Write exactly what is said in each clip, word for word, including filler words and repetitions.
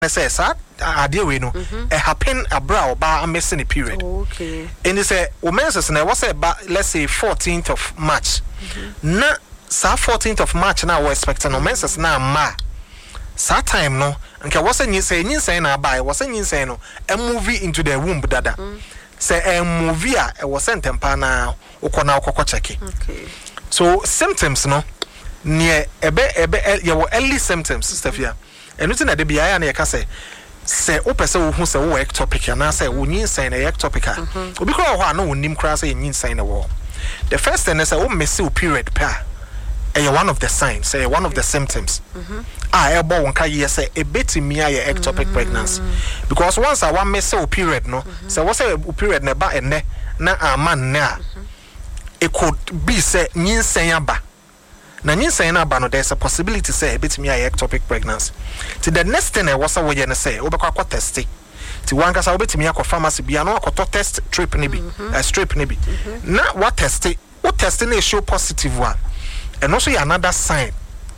say sa ade we no e happen abra oba amese ne period. Okay. And they say o menses na was say let's say fourteenth of March. Na sa fourteenth of March na we expect no menses na ma. Sa time no nke was say say nyin na buy was say nyin no a movie into the womb dada. Say a movie a e was sentempa na ukona ukoko check. Okay. So symptoms no near ebe ebe your early symptoms sister Fia. And nothing that they be I and say say opesa who say wo ectopic and I say we sign a ectopic. Obi kura ho no nim kura say yin sign the wall. The first thing is say o messy period pa. Eh one of the signs, say one of the symptoms. Ah e bo won ka ye say e betimi aye ectopic pregnancy. Because once I want messy period no, say what say period na ba enne na aman na. It could be say yin sign aba. Na nyinsa na ba no there's a possibility say betimi aye ectopic pregnancy. Ti the next thing I was say we say obekwa akọ test. Ti wan kasa obetimi akọ pharmacy bia no akọ test strip ni bi, a strip ni bi. Na what test? What test na show positive one. And also another sign.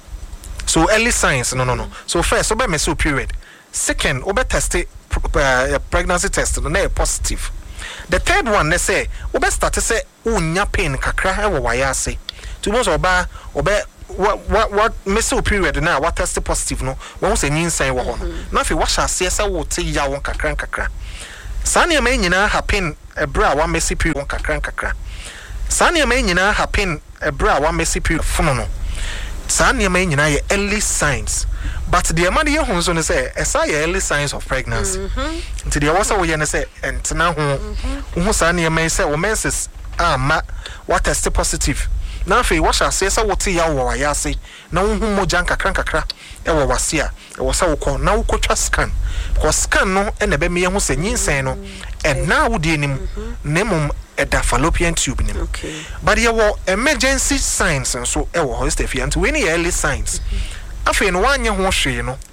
So early signs no no no. So first obe meso period. Second obe test uh, pregnancy test no na positive. The third one they say obe start say unya pain kakra e wo wayase. To most oba oba what what what meso period now what test positive no one say nyin sign wo ho na fe what shall say say wo te ya won kakra kakra sane ma nyina happen ebra wa mesi period won kakra kakra sane ma nyina happen ebra wa mesi period fono no sane ma nyina ye early signs but the man ye hu so no say esa ye early signs of pregnancy nti the was say we say entena ho hu sane ma say wo menses ama what test positive. Na fe wa sha se sa wote ya wo ya se na wo hu moja nkakra nkakra e wo wase a e wo sa wo ko na wo kotwa scan ko scan no e na be me hu se nyinsen no e na wo de nim nemum e da fallopian tube nim. Okay. But ye wo emergency signs so e wo hostefia nti we ni early signs afi no wanye ho hwe no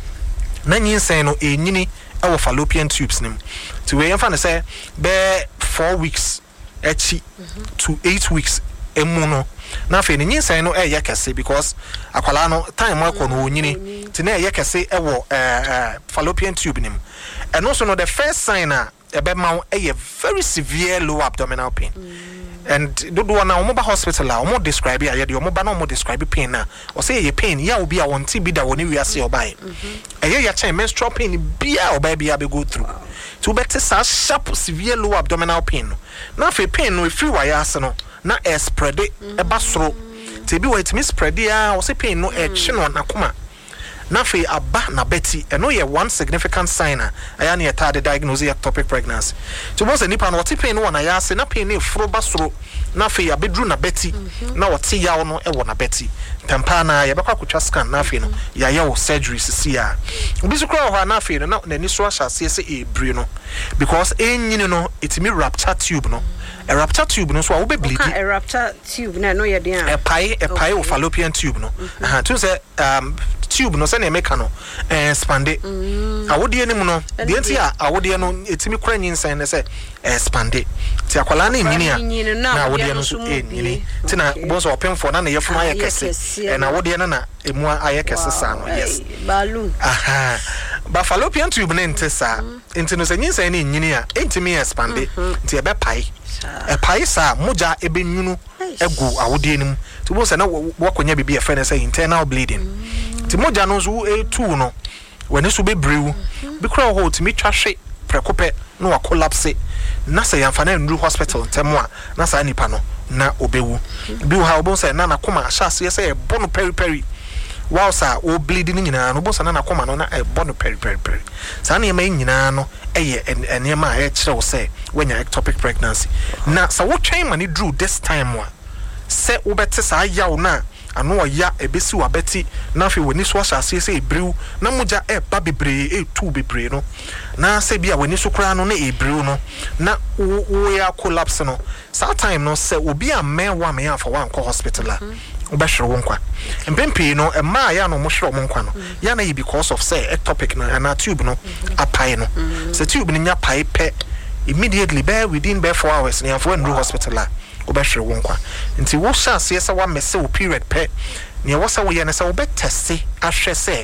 na nyinsen no e nyini e wo fallopian tubes nim ti we yemfa ne say be four weeks echi to eight weeks emuno na fe ni nyinsan no e yakese because akwala no time akọ no onyini ti na e yakese e wo eh fallopian tube nim and also no the first sign na e be ma e very severe low abdominal pain mm. and do do na omo ba hospital a omo describe ya ye de omo ba na omo describe pain na o say ye pain ya obi a won ti bi da woni wiase obai e ye ya chen menstrual pain bia obai bia be go through to better sa sharp severe low abdominal pain na fe pain no e free wire ase no na e spread e ba soro te bi wait me spread ya o se pain no e chi no na koma na fe aba na beti e no ye one significant sign aya na yeta the diagnosis ectopic pregnancy to boss nipa no what pain no na ya se na pain no fro ba soro na fe ya bedru na beti na what ya no e wo na beti tempa na ye bekwa kotwa scan na fe no ya ye wo surgery sisi a obi so kra ho na fe no na ni so ahya se se e bri no because enyini no itimi rupture tube no a rupture tube no so a wo be bleed a rupture tube na no ye den a pie a pie of fallopian tube no aha to say um tube no say na make no eh expande awode anim no de enti a awode no etimi kura nyinsan na say expande ti akwala na nyini a na awode no so eh nyini ti na bo so opemfo na na yefunu ayekese eh na awode na na emu ayekese sa no yes balloon aha ba fallopian tube na ntesa enti no say nyinsan na nyini a entimi expande ti e be pie e pie sa moja ebe nwunu egu awode anim ti bo say na wakonya bibi e fe na say internal bleeding ti moja no so e two no when so be brew be kra ho ti mi twahwe prekope no wa collapse na say yamfa na nru hospital temo a na sa nipa no na obewu bi ha obon say na na koma ahase say e bono peri peri wow sa o bleeding nyina no bo sa na na koma no na e bono peri peri peri sa na yema nyina no eye enema e kire wo say wenya ectopic pregnancy na sa wo twen mani drew this time wa say wo bete sa yawo na ano ya ebesi wa beti na fe woni so ahase se ebrew na moja e ba bebre e tu bebre no na se bia woni so kra no na ebrew no na wo ya collapse no sa time no se obi a men wa me afa wa nko hospital a obehwere wo nkwa empempe no e ma ya no mo hwere mo nkwa no ya na yi because of say ectopic no na tube no apai no se tube no nya pai pe immediately be within be four hours na afọ nru hospital a obehwere wo nkwa nti wo sha se se wa mese wo period pe ne wo sa wo ye ne se wo be test ahwe se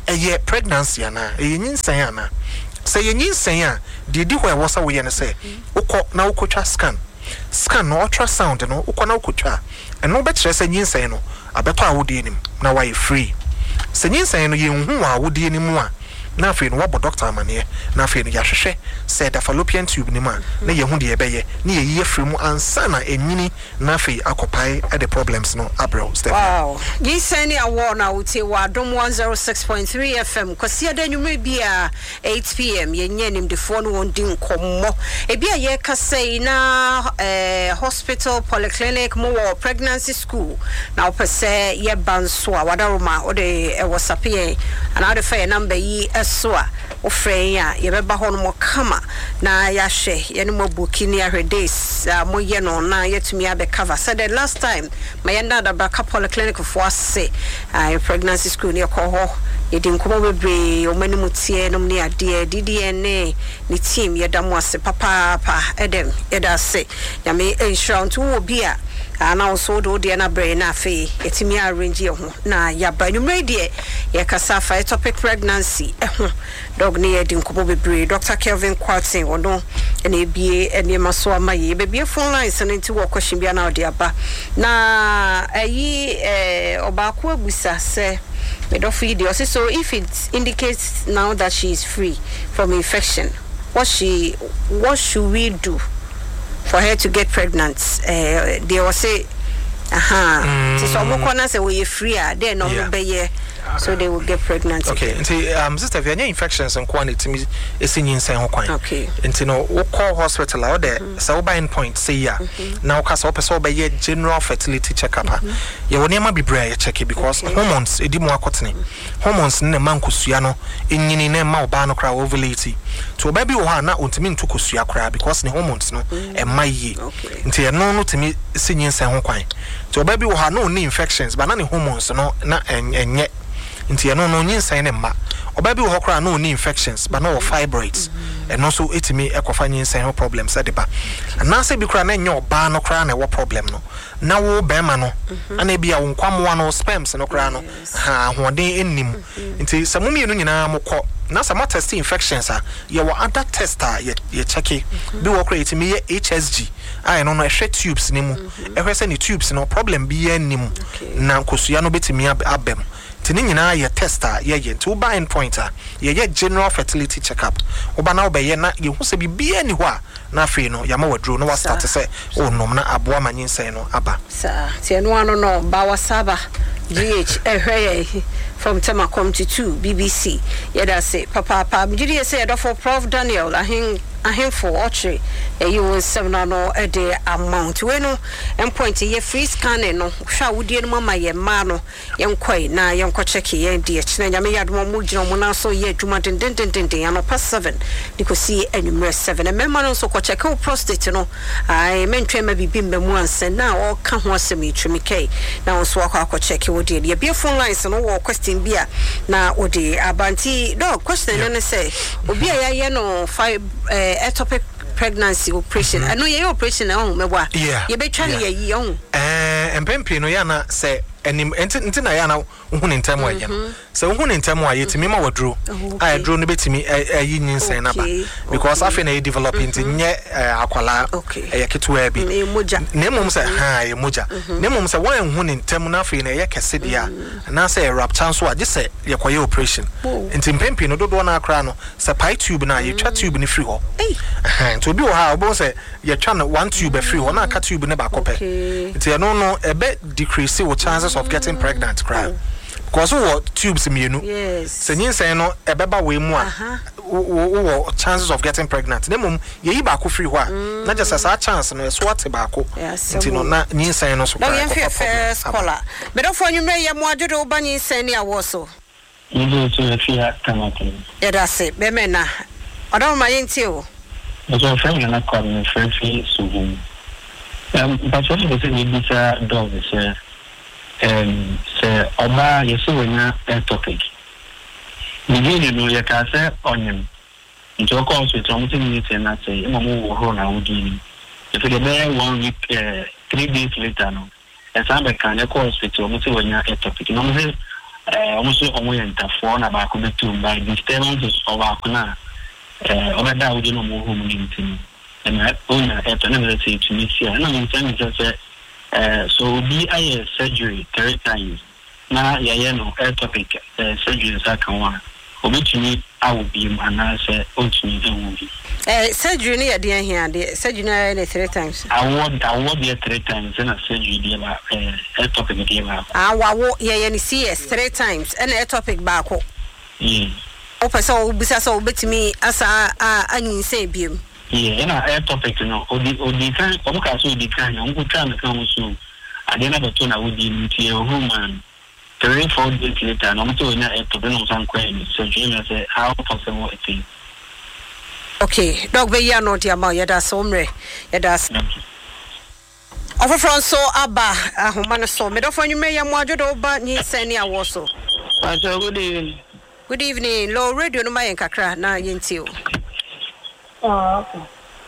eye pregnancy ana eye nyinsan ana say ye nyinsan a de di ho e wo sa wo ye ne say ukọ na ukotwa scan scan no ultrasound no ukọ na ukotwa eno be kire say nyinsan no abeto awode nim na why free say nyinsan no ye hu awode nim a na afi no wabo doctor amane na afi no ya hwehwe say the fallopian tube ni ma na ye hu de ebeye na ye ye free mu ansa na enyini na afi akopai e the problems no abro step wow yi sani awo na uti wa dom one oh six point three F M kwasi adanwumre bia eight p m ye nye nim de fo no won din kommo e bia ye ka say na eh hospital polyclinic mo pregnancy school na opese ye banso a wadaroma o de e whatsapp ye and how the fair number yi so a ofren ya ye beba ho no mo kama na ya hwe ye no mabuki ni ahwe days mo ye no na yetumi abe cover said the last time my yanda da baka polyclinic for say uh, pregnancy school ni ko ho ye din ko bebre o mani mutie no ni ade D D N A ni team ye da mo ase papa pa edem ye da se ya me insurance wo bia ana also do de na brain na fe etimi arrange ye ho na ya ba nwumre de ye kasa fa ectopic pregnancy eh ho dog ne ye din ko bebre Doctor Kelvin Quartin wono ene ebie ene maso amaye bebie phone lines no nti wo question bia na ode aba na ayi eh obako abusa se so if it indicates now that she is free from infection, what she what should we do for her to get pregnant? Uh, they will say, aha, so some corner say we free, they no be so they will get pregnant. Okay, and um, sister, if you have any infections and quantity, it's in insane ho kwan. Okay. And you know, we call hospital out there. So buying point say ya. Now, cause open so by general fertility checkup. You will never be brave check it because hormones. Edi mo akotene. Hormones ne man kusua no. Inyini ne ma oba no kra ovulate. To baby wo ha na ontimi nto kusua kra because ne hormones no e maye. Nti no no timi sinyin sen ho kwan. To baby wo ha no ni infections, but na ne hormones no na enye. Nti eno no nyinsan ne ma oba bi wo hokra no ni infections but no fibroids and also etimi ekofa nyinsan ho problems adeba anase bi kra na nya oba no kra na wo problem no na wo be ma no ana bia wo nkwamwa no sperms no kra no ha hoden ennim nti samumi no nyina mokọ na sama test infections a ye wo other tester ye ye check bi wo kra etimi ye H S G ai no no ehwe tubes ni mu ehwe se ni tubes no problem bi ye ennim na nkosua no betimi abem tini nyina ye tester ye ye nti uba end pointer ye ye general fertility checkup uba na obeye na ye hu se bibia ni ho a na afi no ya ma wadro no wa start se o nom na aboa manyinsen no aba sa ti eno ano no ba wasaba G H ehwe from Temakom to two B B C ye da say papa papa mjidi ye say for Prof Daniel ahin ahin for ochre e you will seven no e de amount we no end point ye free scanning no hwa wodie no mama ye ma no ye nkoi na ye nko check ye de kina nyame yadom mo gina mo na so ye adwuma den den den den den ano past seven dikosi anumre seven e mema no so ko check o prostate no ai mentwe ma bibi mbemu anse na o ka ho asem itwemi kai na so akwa akwa check wodie de be phone lines no wo question bia na odi abanti do question no say obi a ye no five uh, ectopic pregnancy operation I know your operation na ho mebwa ye betwa ne ye ho eh empempe no ya na say enim enti na ya na hu ne ntem wa ye no se hu ne ntem wa ye timi ma wadro a dro no betimi ayi nyinsen na ba because afi na ye develop into nye akwala e ketewa bi ne mum se ha ye moja ne mum se wan hu ne ntem na afi na ye kese dia na say rupture so age se ye koye operation enti mpempe no dodo na akra no se pi tube na ye twa tube ni free ho eh to bi wo ha obo se ye twa no one tube free ho na aka tube ne ba kope enti no no ebe decrease wo chances of getting pregnant cry because what tubes mienu yes se nyinsen no ebeba we mu a wo chances of getting pregnant nemum ye yi ba ko free ho a na just as a chance no so what ba ko nti no na nyinsen no so na ye fe scholar me do fo nwumre ye mu adodo wo ba nyinsen ni awo so you to free at Tamatin yeah that's it be me na odo ma yenti o so friend na come free so um but what was it this dog is um say oba yeso na topic begin no ya ka say onim njo ko so to mutin ni te na say mo mo ho na wudi if the be one week uh, three days later no esa be kan e ko so to mutin wanya topic no mo say eh almost omo yenta for na ba ko betu by disturbance of akuna eh obeda odi no mo home ni ntim na ona eto na me say to me here na me say say eh so be I surgery three times na ya no air topic eh surgery sa kan wa obetumi awo bi mana say otumi ewu bi eh surgery ni ya de here de surgery na three times award award there three times na surgery dey ba eh air topic dey ba ah wawo ya ya ni C S three times and air topic ba ko yeah o pesa o bisa so obetumi asa anyin say biem yeah na air topic no odi odi kan o ka so odi kan ya nko try na kan so ade na beto na wodi ntie human three four days later no mto na air topic no san kwen so you say how possible it is. Okay, dog be ya no dia ma ya da so mre ya da ofofron so aba ahoma no so me do fa nwume ya mo ajodo ba ni sani awo so. Pastor, good evening. Good evening. Low radio no ma yen kakra na yenti o. Oh, okay.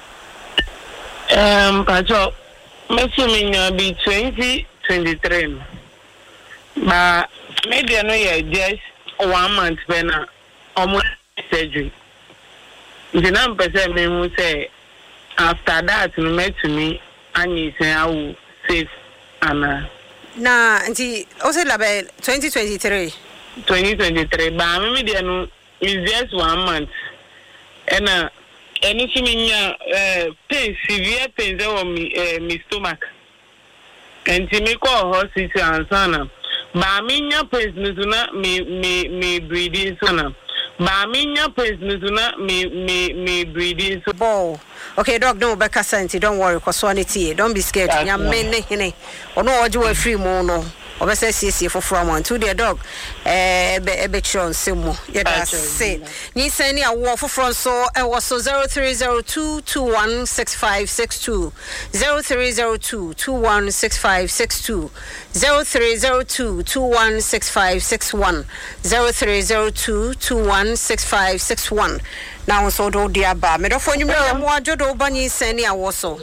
Um, Pastor, me see me be twenty twenty-three. But maybe no yeah just one month when almost surgery. The number person me who say after that no met to me and you say I will save Anna. Na nti o say labe twenty twenty-three. twenty twenty-three. But me dey no is just one month. And uh any similar uh pain severe pains on me uh, my stomach. And to me call hospital and sana. But me nya pains no na me me me breathing sana. Ba minya pains nuzuna me me me breathing so ball. Okay, dog no be kasa nti don't worry cause one it don't be scared. Ya me ne hene. Ono oje we free mo no. Obese siesie for from one to the dog eh ebe ebe chon semo. Yeah that's it. Ni send ya wo for from so e was so zero three zero two two one six five six two zero three zero two two one six five six two zero three zero two two one six five six one zero three zero two two one six five six one. Now so do dia ba me do fo nyu me mo ajodo ba ni send ya wo so.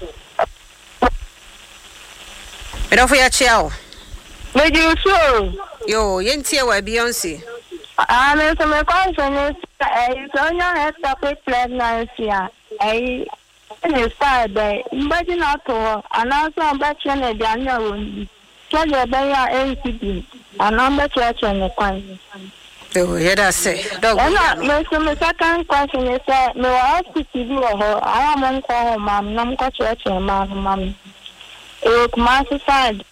Me do fo ya chiao. Did you so? Yo, yentie wa Beyonce. Ah, me so me question is eh so your head topic pregnancy ah. Eh it's start by imagine not to announce on back when e dey anya won. So you be ya N C D. Anamba church on the kwan. Oh, yeah that's it. Dog. And me so me second question is say me wa hospital bi wo ho. I am on call mom, nam ko church mom mom. E kuma side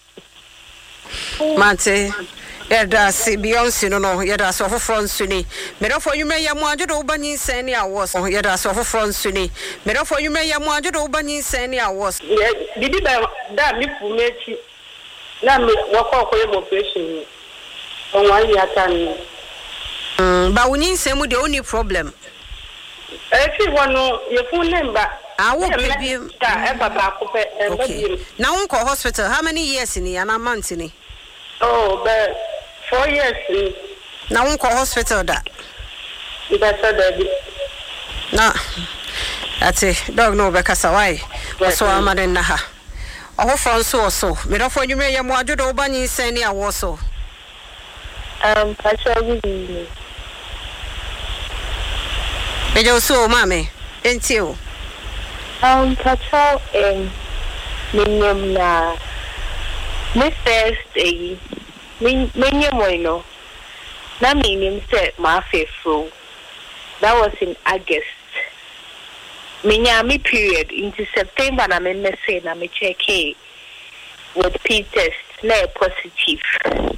Mate, yeah, that's Beyonce, no, no, yeah, that's off front sunny. Made for you may have wanted over in Sani, I was, oh, yeah, that's off front sunny. Made for you may have wanted over in Sani, I was. Yeah, did it that me for me? Let me walk off your operation. On one year time. But we need some with the only problem. Everyone know your full name back. I will be okay. Now, Uncle Hospital, how many years in the and a month in it? Oh, but four years. Now, Uncle Hospital that. That's a baby. No, that's it. Dog no because why? So I'm at in Naha. Oh, from so so. Made up for you, may you want to do bunny sending a warsaw. um actually Me jo so mame. Enti Um, Patrol and Minium na my first a Minium no. Na Minium said my faithful. That was in August. Minyami period into September na me say na me check with P test na positive.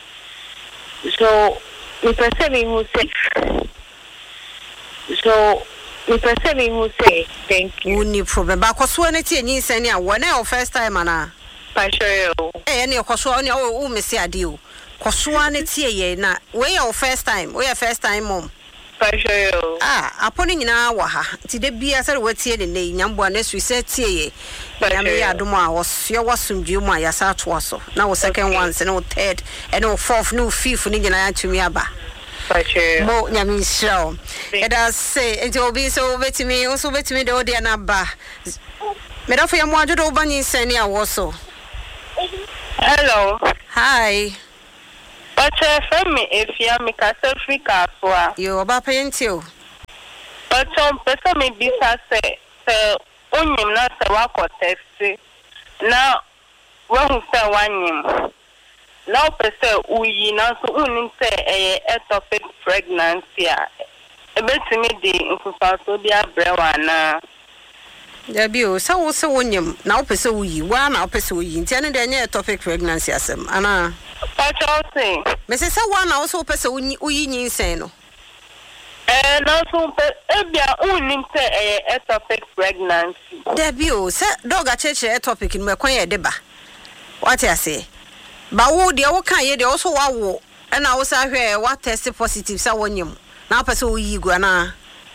So we perceive who safe. So we perceive who say thank you. Uni problem. Ba kwaso na tie nyi sani a wona your first time ana. Pa sure. Eh na kwaso na o o mesi ade o. Kwaso na tie ye na we your first time. We your first time mom. Pa sure. Ah, aponi nyina wa ha. Ti de bia sare watie ne ne nyambo na su se tie ye. Ya me ya domo a wosye wasumdwe mu a ya sa to so. Na wo second one se na wo third, and wo fourth, no fifth ni nyina ya tumi aba. Mo nyami show. E da say enti obi so betimi o so betimi de odi na ba. Me da fo ya mo ajodo obanyi sani a wo so. Hello. Hi. But for me, if you are make a Africa, so you about paying too. but some person may be say, say, only not a walk or test. Now, when we say one name, now per se, we now so only say a ectopic pregnancy. A bit to me, the infusodia brewana. There be so so when you now pursue you, one or pursue you, intended any ectopic pregnancy as them, Anna. But I'll say, Missus One also pursue we insane. and also, Ebia only say a ectopic pregnancy. There be sir, dog a church ectopic in Macoya deba. What I say? But wo dear, what can you also wow? And I was out here what tested positive, so when you now pursue you, Guana.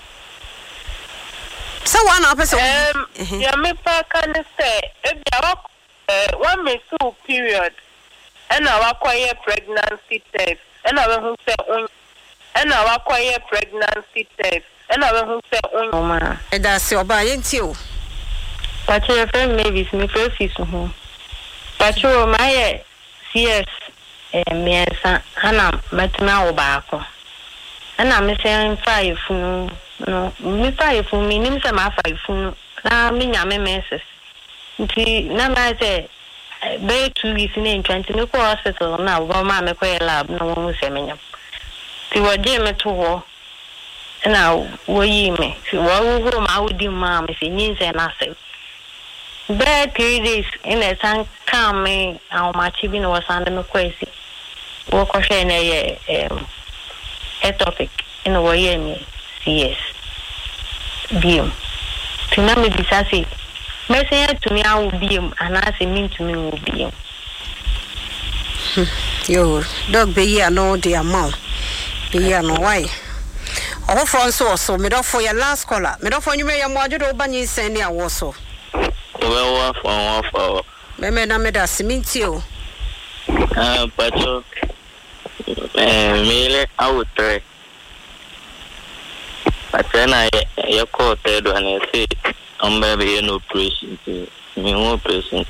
So one person, Um, yeah, me pa can say, Ebia, one may two period, and our quiet pregnancy test, and our who say, and our quiet pregnancy test, and our who say, oh, ma. and that's your buying too. But your friend maybe is me first is home. But you my C S me Hannah Matina Obako. And I'm saying five no no me five for me names are my five for now me yame messes. Now I say be two weeks in twenty no hospital now one mamma quay lab no one say me. The word Jimmy to and now we me. So what will my would do mamma if he needs an asset. Bad three days in a sun coming how much even was under me crazy. Walk off in a a topic in a way me yes. Beam. To know me this message to me I will be and I say mean to me will be Yo, dog be here no dear mom. Be here no why. Oh, from so so, me don't for your last caller. Me don't for you, may more do bunny send ya also. Well, one for one for. Meme na me da simint you. Ah, but you, eh, me I would try. But then I, you call third one and say, I'm maybe an operation to me, operation.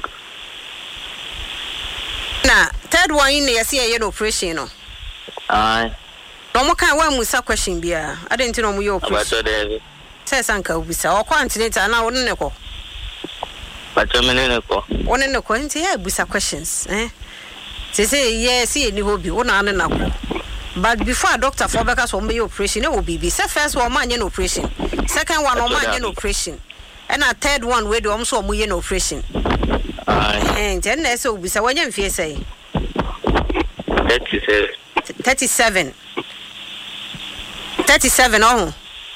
Na third one in there, see a operation. No, Aye. no more kind one musa question beer. I didn't know your But operation. you, Says Uncle Bisa or continent, and I wouldn't know. but you're meaning One in the quantity, yeah, Bisa questions, eh? They say, yes, see, you will be one and another. But before a doctor for because on your operation, it will be say first one man in operation, second one on man in operation, and a third one where do also more in operation. Aye. And then so we say when you say thirty-seven. thirty-seven. thirty-seven, oh.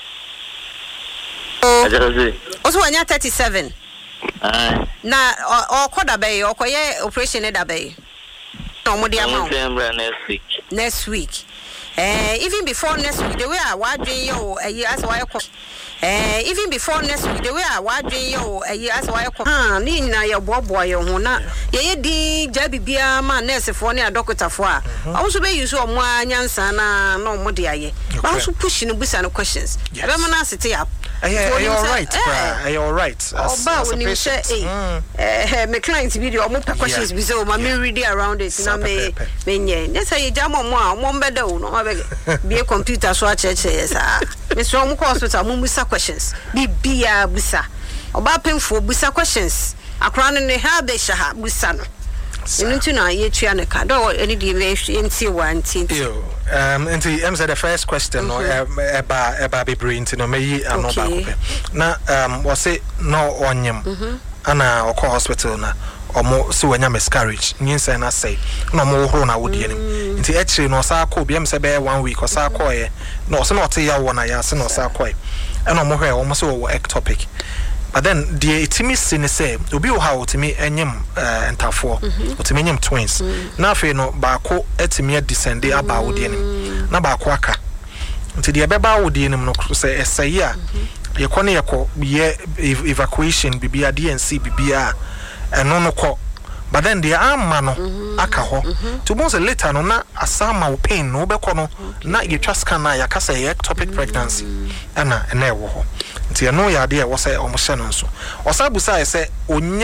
I just say. Also, when you're thirty-seven. Aye. Now, or quarter bay or quay operation at a bay. No more the amount. Next week. Next week. Eh, even before next week, the way I want you a year as why eh, even before next week, the way I want you a year as why ah, Nina, your boy, boy, your hona, ye di Jabby Bia, man, nurse for near doctor for. I also be you so more yansana, no more dear. I also pushing the bush and questions. I'm not sitting up. Are you all right? Are you all right? Oh, but when you say, eh, my client's video, more questions, we saw my ready around it. Now, may, may, let's say, jam on one better, no, be a computer swatch, yes, Mister Omo Hospital, Mumusa questions, be be a busa, or bapping for busa questions, a crown in the hair, they shall have busano. You need to know, ye triana card or any deviation in T one team. Um, and the M said the first question, no, a baby brain to no me and no back. Now, um, was it no onion, Anna or call hospital na. Or more so when you miscarriage, means and I say, no more horn I would yen. Into actually no sarco, B M Sabe one week or sarcoy, no, so not a year one I ask no sarcoy, and no more almost all ectopic. But then the Timmy sin say, will be how to me and him and Tafor, or to me him twins. Now, for no barco et me descend about the enemy, no barquaka. Until the Ababa would the enemy no say, say, yeah, your coniaco, ye evacuation, B B R D and C B B R. And no no call, but then the arm mano akaho to most later no na asama pain no be kono na you trust can na yakasa ectopic pregnancy ana ene wo ho nti no ya de wo say omo hye no so osabusa say onya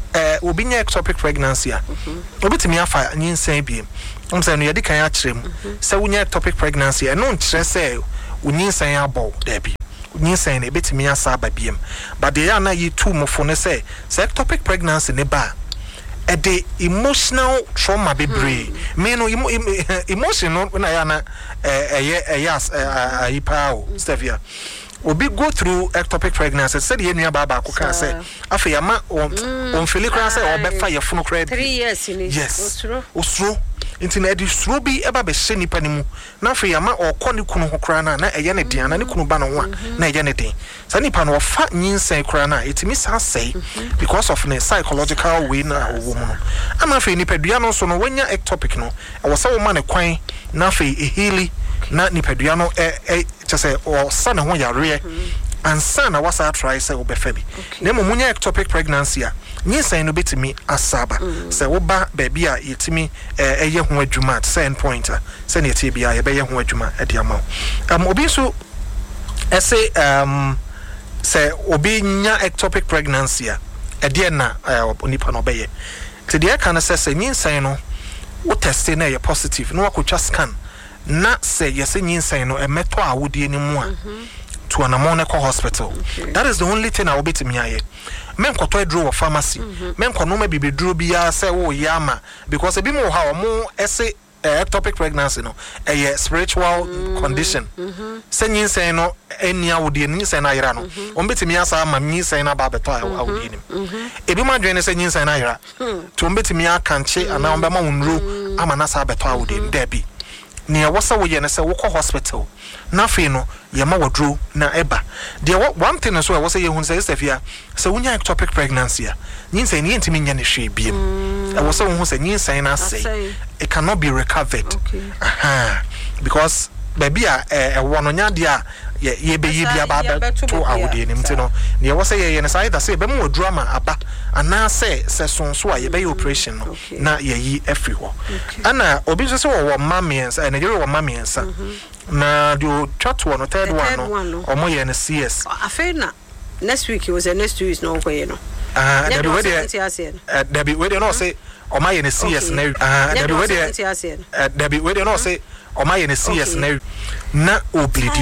eh obi nya ectopic pregnancy a obetimi afa nyinsan biem um say no yedi kan akyerem say wonya ectopic pregnancy e no nkyere say unyinsan abɔ dabi nyinsan na betimi asa aba biem but they are na yi two mofo ne say say ectopic pregnancy ne ba e de emotional trauma bebre me no emotion no na ya na eh eh yes ayi pa o Stevia obi go through ectopic pregnancy said ye nua baba ko kan say afa ya ma on feel kra say obefa ye funu kra three years ni yes osuro inti na edi suro bi eba be hye nipa ni mu na afa ya ma okọ ne kunu ho kra na na eye ne den na ne kunu ba no ho na eye ne den sa nipa no ofa nyinsen kra na etimi sa say because of ne psychological way na owo mu no ama afa nipa dua no so no wanya ectopic no e wo sa wo ma ne kwan na afa ehili na nipadua no eh eh chese o sana ho yare ansa na wasa try say obefa bi na momunya ectopic pregnancy a nyinsan no betimi asaba say wo ba baby a yetimi eh eye ho adwuma at certain point a say na yetie bia ye be ye ho adwuma e dia ma um obi so ese um say obi nya ectopic pregnancy a e dia na onipa no be ye te dia kan say say nyinsan no wo test na ye positive no akotwa scan na say yes nyinsan no e meto awodie ni mu a to anamone ko hospital okay. That is the only thing I will be to me aye men koto edro wo pharmacy men kono ma bibedro bia say wo yama because e bi mo ha mo ese ectopic pregnancy no a spiritual mm-hmm. condition say nyinsan no eni awodie nyinsan na yera no o betimi asa ma nyinsan na ba beto awodie ni e bi ma dwen say nyinsan na yera to betimi aka nche ana o be ma wonro ama na sa beto awodie ni da bi ne wasa wo ye ne say wo ko hospital na fe no ye ma wodro na eba de one thing so wo say ye hun say Stefia say wonya ectopic pregnancy a nyinsan ni ntimi nya ne hwe biem e wo say wo hun say nyinsan na say it cannot be recovered okay. Aha because baby a e wono nya de a ye be ye bia ba to awode nim ti no ne wo say ye ne say da say be mo wodro ama aba ana say say sonso a ye be operation no okay. Na ye yi every ho okay. Ana obi so say wo mamiensa e Nigeria wo mamiensa na do chat one third one no omo ye ne C S afa na next week it was a next two weeks no ko ye no ah there be we there there be we there no say omo ye ne C S na ah there be we there there be we there no say omo ye ne C S na na oblidi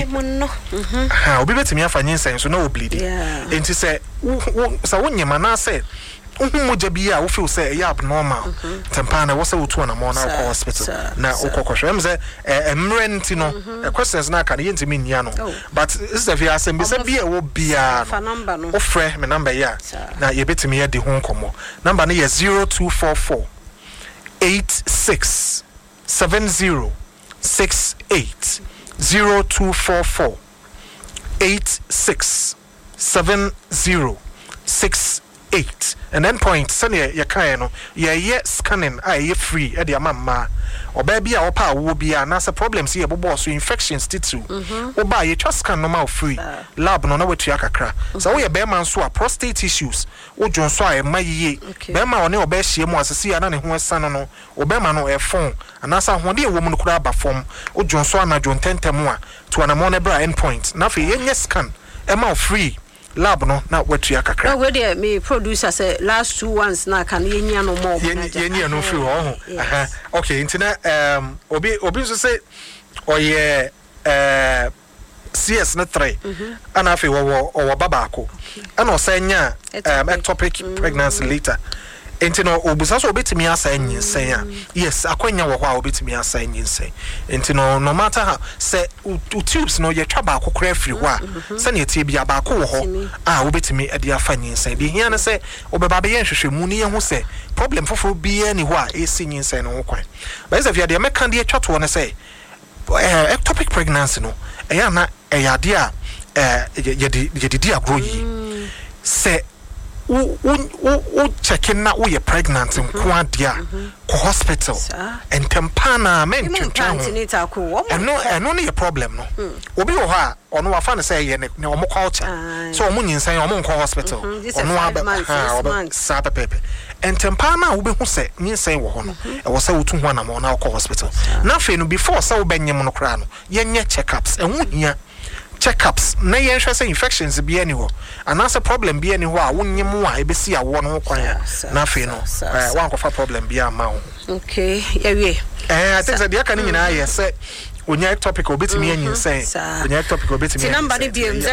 ha obi betimi afa nyinsen so na oblidi enti say sa wonyema na say uhumoja bia wo feel say e abnormal tempana wo say wo to na mo na ko hospital na ukokosho em say emrent no questions na kan yentimi nia no but is the via sem be say bia wo bia no wo frɛ me number ya na ye betimi ye de ho nkomo number no ye zero two four four eight six seven zero six eight zero two four four eight six seven zero six eight and then point sene ye kan no ye ye scanning a ye free e de amamma oba bia wo pa wo bia na se problems ye bobo so infections titu oba ye twa scan no ma free lab no na wetu akakra so wo ye be man so a prostate issues wo jon so a e mayiye be ma one oba hie mu asese ya na ne ho esa no no oba ma no e fon anasa ho de wo mu no kura ba fom wo jon so na jon tentem a to anamon e bra end point na fe ye scan e ma free lab no na wetu akakra no we dey me producer say last two ones na kan yenya no more yenya no free ho aha okay intina um obi obi so say oye eh C S na three ana afi wo wo baba ko ana osanya um ectopic pregnancy later entino obusa so obetimi asa nyinsen a yes akwanya wo ho a obetimi asa nyinsen entino no matter how say tubes no ye twa ba akokora afiri ho a se na etie bia ba ko wo ho a obetimi e de afa nyinsen de hia na say obeba be ye hwehwemu ni ye ho say problem foforo bia ni ho a esi nyinsen no ho kwan ba is afia de meka de twa to no say ectopic pregnancy no e ya na e ya de a ye de ye de agro yi say wo wo checking na wo ye pregnant nko adia ko hospital entempana men twentwa ho eno eno ne problem no obi wo ha ono wa fa ne say ye ne omo culture so omo nyinsan omo nko hospital ono aba ha oba sa pepe entempana wo be hu say nyinsan wo ho no e wo say wo tu ho na mo na ko hospital na fe no before say wo benyem no kra no ye nye checkups e hu hia checkups na yen hwɛ sɛ infections bi ani hɔ anaasɛ problem bi ani hɔ a wonyem a ebesi awo no kwan na afei no eh wankɔfa problem bi ama wo okay yawie eh I think that the aka ni nyinaa yɛ sɛ onya topic obetimi anyin sɛ onya topic obetimi number ni bi